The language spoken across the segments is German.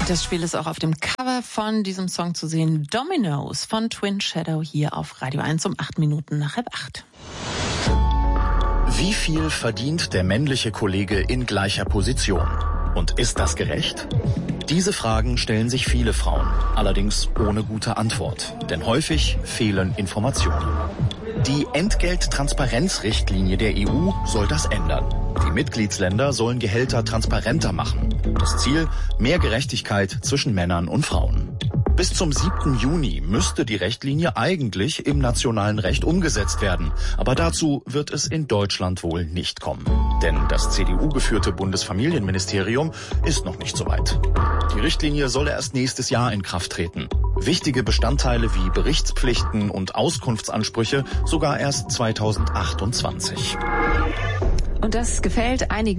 Das Spiel ist auch auf dem Cover von diesem Song zu sehen. Dominoes von Twin Shadow hier auf Radio 1 um 8 Minuten nach 7:30. Wie viel verdient der männliche Kollege in gleicher Position? Und ist das gerecht? Diese Fragen stellen sich viele Frauen, allerdings ohne gute Antwort. Denn häufig fehlen Informationen. Die Entgelttransparenzrichtlinie der EU soll das ändern. Die Mitgliedsländer sollen Gehälter transparenter machen. Das Ziel: mehr Gerechtigkeit zwischen Männern und Frauen. Bis zum 7. Juni müsste die Richtlinie eigentlich im nationalen Recht umgesetzt werden. Aber dazu wird es in Deutschland wohl nicht kommen. Denn das CDU-geführte Bundesfamilienministerium ist noch nicht so weit. Die Richtlinie soll erst nächstes Jahr in Kraft treten. Wichtige Bestandteile wie Berichtspflichten und Auskunftsansprüche sogar erst 2028. Und das gefällt einigen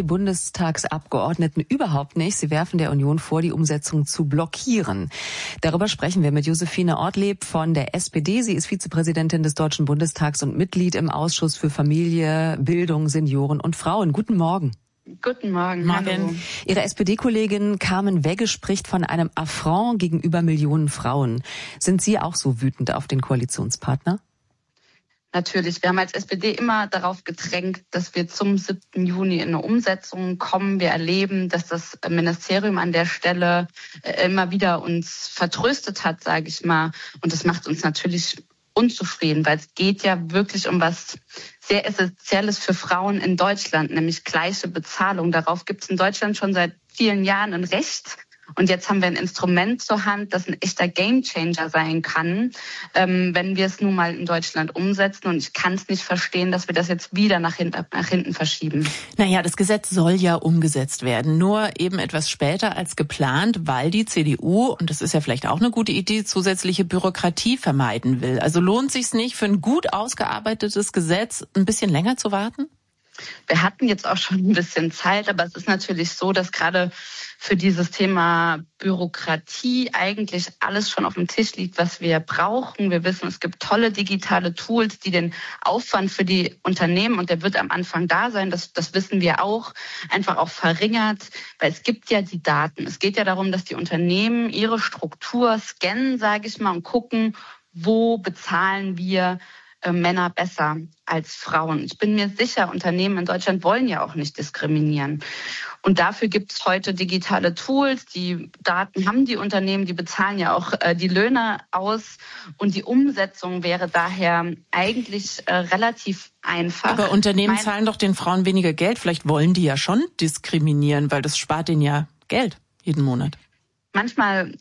SPD-Bundestagsabgeordneten überhaupt nicht. Sie werfen der Union vor, die Umsetzung zu blockieren. Darüber sprechen wir mit Josephine Ortlieb von der SPD. Sie ist Vizepräsidentin des Deutschen Bundestags und Mitglied im Ausschuss für Familie, Bildung, Senioren und Frauen. Guten Morgen. Guten Morgen. Hallo. Ihre SPD-Kollegin Carmen Wegge spricht von einem Affront gegenüber Millionen Frauen. Sind Sie auch so wütend auf den Koalitionspartner? Natürlich. Wir haben als SPD immer darauf gedrängt, dass wir zum 7. Juni in eine Umsetzung kommen. Wir erleben, dass das Ministerium an der Stelle immer wieder uns vertröstet hat, sage ich mal. Und das macht uns natürlich unzufrieden, weil es geht ja wirklich um was sehr Essentielles für Frauen in Deutschland, nämlich gleiche Bezahlung. Darauf gibt es in Deutschland schon seit vielen Jahren ein Recht. Und jetzt haben wir ein Instrument zur Hand, das ein echter Gamechanger sein kann, wenn wir es nun mal in Deutschland umsetzen. Und ich kann es nicht verstehen, dass wir das jetzt wieder nach hinten verschieben. Naja, das Gesetz soll ja umgesetzt werden, nur eben etwas später als geplant, weil die CDU, und das ist ja vielleicht auch eine gute Idee, zusätzliche Bürokratie vermeiden will. Also lohnt sich's nicht, für ein gut ausgearbeitetes Gesetz ein bisschen länger zu warten? Wir hatten jetzt auch schon ein bisschen Zeit, aber es ist natürlich so, dass gerade für dieses Thema Bürokratie eigentlich alles schon auf dem Tisch liegt, was wir brauchen. Wir wissen, es gibt tolle digitale Tools, die den Aufwand für die Unternehmen, und der wird am Anfang da sein, das wissen wir auch, einfach auch verringert, weil es gibt ja die Daten. Es geht ja darum, dass die Unternehmen ihre Struktur scannen, sage ich mal, und gucken, wo bezahlen wir Männer besser als Frauen. Ich bin mir sicher, Unternehmen in Deutschland wollen ja auch nicht diskriminieren. Und dafür gibt es heute digitale Tools. Die Daten haben die Unternehmen, die bezahlen ja auch die Löhne aus. Und die Umsetzung wäre daher eigentlich relativ einfach. Aber Unternehmen zahlen doch den Frauen weniger Geld. Vielleicht wollen die ja schon diskriminieren, weil das spart denen ja Geld jeden Monat. Manchmal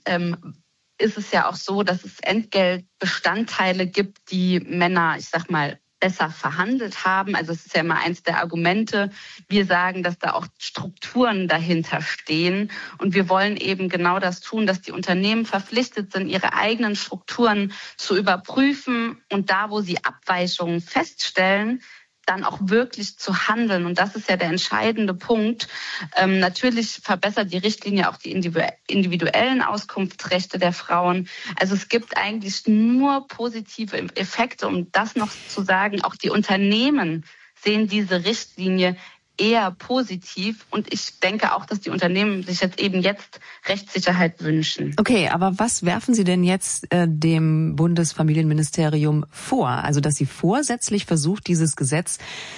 ist es ja auch so, dass es Entgeltbestandteile gibt, die Männer, ich sag mal, besser verhandelt haben. Also es ist ja immer eins der Argumente. Wir sagen, dass da auch Strukturen dahinter stehen. Und wir wollen eben genau das tun, dass die Unternehmen verpflichtet sind, ihre eigenen Strukturen zu überprüfen und da, wo sie Abweichungen feststellen, dann auch wirklich zu handeln. Und das ist ja der entscheidende Punkt. Natürlich verbessert die Richtlinie auch die individuellen Auskunftsrechte der Frauen. Also es gibt eigentlich nur positive Effekte, um das noch zu sagen. Auch die Unternehmen sehen diese Richtlinie eher positiv. Und ich denke auch, dass die Unternehmen sich jetzt Rechtssicherheit wünschen. Okay, aber was werfen Sie denn jetzt dem Bundesfamilienministerium vor? Also, dass Sie vorsätzlich versucht, dieses Gesetz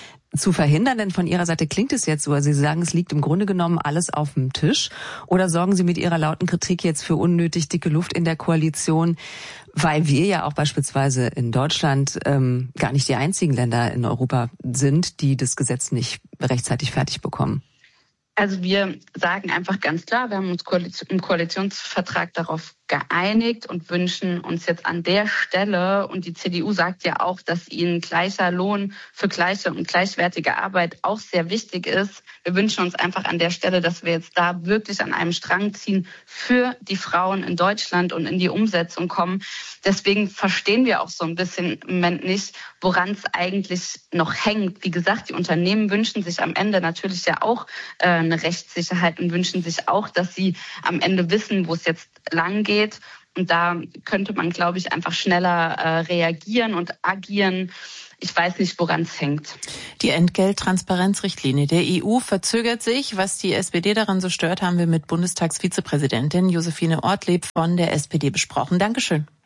zu verhindern? Denn von Ihrer Seite klingt es jetzt so, also Sie sagen, es liegt im Grunde genommen alles auf dem Tisch. Oder sorgen Sie mit Ihrer lauten Kritik jetzt für unnötig dicke Luft in der Koalition, weil wir ja auch beispielsweise in Deutschland gar nicht die einzigen Länder in Europa sind, die das Gesetz nicht rechtzeitig fertig bekommen? Also wir sagen einfach ganz klar, wir haben uns im Koalitionsvertrag darauf geeinigt und wünschen uns jetzt an der Stelle, und die CDU sagt ja auch, dass ihnen gleicher Lohn für gleiche und gleichwertige Arbeit auch sehr wichtig ist. Wir wünschen uns einfach an der Stelle, dass wir jetzt da wirklich an einem Strang ziehen für die Frauen in Deutschland und in die Umsetzung kommen. Deswegen verstehen wir auch so ein bisschen im Moment nicht, woran es eigentlich noch hängt. Wie gesagt, die Unternehmen wünschen sich am Ende natürlich ja auch eine Rechtssicherheit und wünschen sich auch, dass sie am Ende wissen, wo es jetzt lang geht. Und da könnte man, glaube ich, einfach schneller reagieren und agieren. Ich weiß nicht, woran es hängt. Die Entgelttransparenzrichtlinie der EU verzögert sich. Was die SPD daran so stört, haben wir mit Bundestagsvizepräsidentin Josephine Ortlieb von der SPD besprochen. Dankeschön.